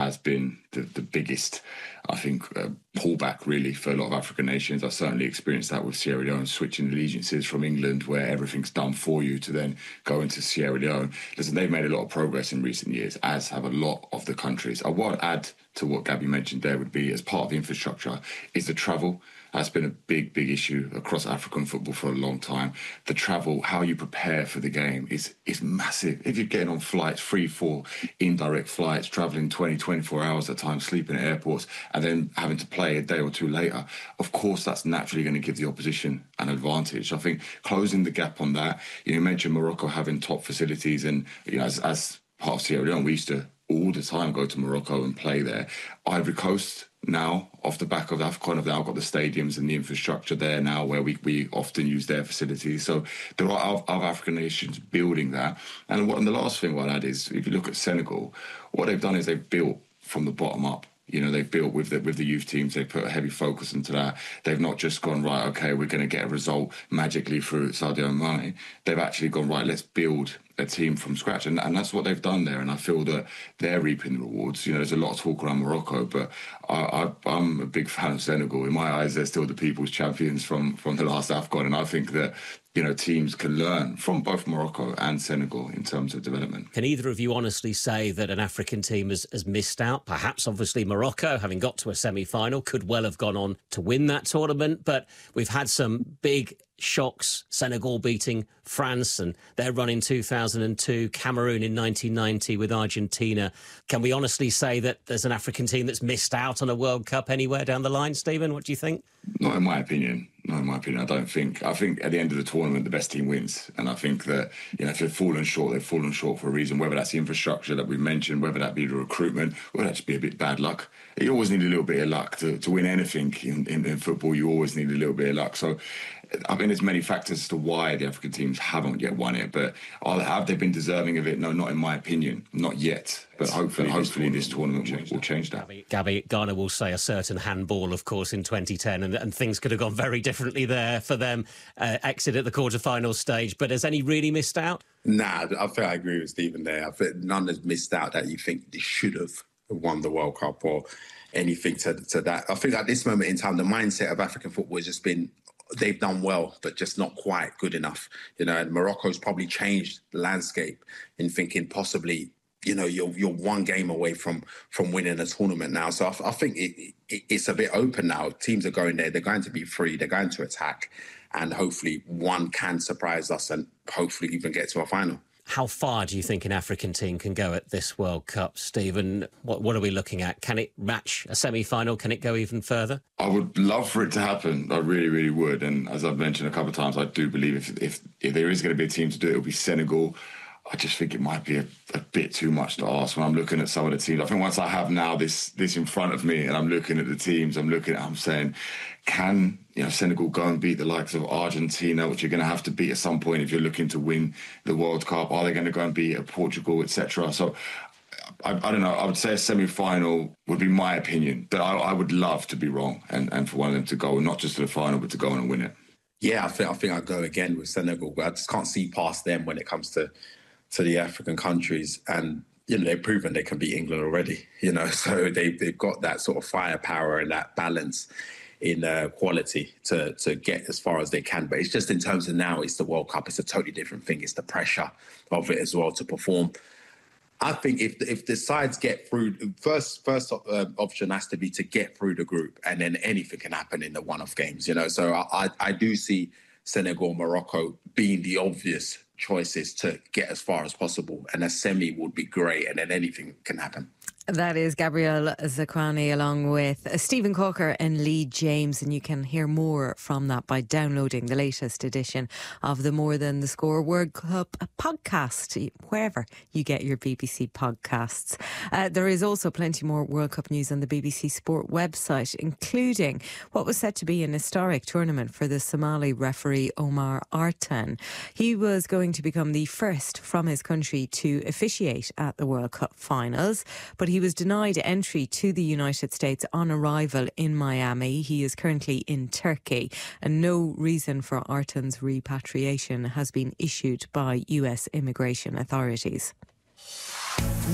has been the biggest, I think, pullback really for a lot of African nations. I certainly experienced that with Sierra Leone, switching allegiances from England, where everything's done for you, to then go into Sierra Leone. Listen, they've made a lot of progress in recent years, as have a lot of the countries. I want to add to what Gabby mentioned there would be, as part of the infrastructure, is the travel. That's been a big issue across African football for a long time. The travel, how you prepare for the game is massive. If you're getting on flights, 3-4 indirect flights, travelling 24 hours at a time, sleeping at airports, and then having to play a day or two later, of course that's naturally going to give the opposition an advantage. I think closing the gap on that, you mentioned Morocco having top facilities, and as part of Sierra Leone, we used to all the time go to Morocco and play there. Ivory Coast now, off the back of AFCON, have now got the stadiums and the infrastructure there now where we often use their facilities. So there are other African nations building that. And the last thing I'll add is, if you look at Senegal, what they've done is they've built from the bottom up. They've built with the youth teams. They put a heavy focus into that. They've not just gone, right, okay, we're going to get a result magically through Sadio Mane. They've actually gone, right, let's build a team from scratch. And that's what they've done there. And I feel that they're reaping the rewards. There's a lot of talk around Morocco, but I'm a big fan of Senegal. In my eyes, they're still the people's champions from the last AFCON. And I think that teams can learn from both Morocco and Senegal in terms of development. Can either of you honestly say that an African team has missed out? Perhaps, obviously, Morocco, having got to a semi-final, could well have gone on to win that tournament. But we've had some big shocks. Senegal beating France, and their run in 2002, Cameroon in 1990 with Argentina. Can we honestly say that there's an African team that's missed out on a World Cup anywhere down the line, Stephen? What do you think? Not in my opinion. I don't think. I think at the end of the tournament, the best team wins. And I think that, if they've fallen short, they've fallen short for a reason, whether that's the infrastructure that we've mentioned, whether that be the recruitment, or that just be a bit bad luck. You always need a little bit of luck to win anything in football. You always need a little bit of luck. So I mean, there's many factors as to why the African teams haven't yet won it, but have they been deserving of it? No, not in my opinion, not yet. But hopefully this tournament will change that. Gabby, Ghana will say a certain handball, of course, in 2010, and things could have gone very differently there for them. Exit at the quarter-final stage, but has any really missed out? Nah, I think I agree with Stephen there. I think none has missed out that you think they should have won the World Cup or anything to that. I think at this moment in time, the mindset of African football has just been, they've done well, but just not quite good enough. And Morocco's probably changed the landscape in thinking possibly, you're one game away from winning a tournament now. So I think it's a bit open now. Teams are going there. They're going to be free. They're going to attack. And hopefully one can surprise us and hopefully even get to a final. How far do you think an African team can go at this World Cup, Stephen? What are we looking at? Can it match a semi-final? Can it go even further? I would love for it to happen. I really, really would. And as I've mentioned a couple of times, I do believe if there is going to be a team to do it, it'll be Senegal. I just think it might be a bit too much to ask when I'm looking at some of the teams. I think once I have now this in front of me and I'm looking at the teams, I'm saying, can Senegal go and beat the likes of Argentina, which you're going to have to beat at some point if you're looking to win the World Cup? Are they going to go and beat Portugal, etc.? So I don't know. I would say a semi-final would be my opinion, but I would love to be wrong and for one of them to go not just to the final, but to go on and win it. Yeah, I think I'd go again with Senegal, but I just can't see past them when it comes to the African countries. And, they've proven they can beat England already, so they've got that sort of firepower and that balance in quality to get as far as they can. But it's just in terms of now, it's the World Cup. It's a totally different thing. It's the pressure of it as well to perform. I think if the sides get through, first option has to be to get through the group, and then anything can happen in the one-off games, So I do see Senegal, Morocco being the obvious choices to get as far as possible, and a semi would be great, and then anything can happen. That is Gabriel Zakuani along with Stephen Corker and Lee James, and you can hear more from that by downloading the latest edition of the More Than the Score World Cup podcast, wherever you get your BBC podcasts. There is also plenty more World Cup news on the BBC Sport website, including what was said to be an historic tournament for the Somali referee Omar Artan. He was going to become the first from his country to officiate at the World Cup finals, but he was denied entry to the United States on arrival in Miami. He is currently in Turkey, and no reason for Artan's repatriation has been issued by US immigration authorities.